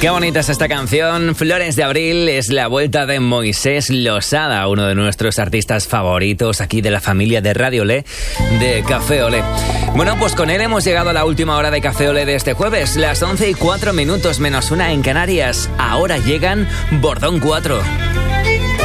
Qué bonita es esta canción. Flores de Abril es la vuelta de Moisés Losada, uno de nuestros artistas favoritos aquí de la familia de Radio Olé, de Café Olé. Bueno, pues con él hemos llegado a la última hora de Café Olé de este jueves, las 11:04 menos 1 en Canarias. Ahora llegan Bordón 4.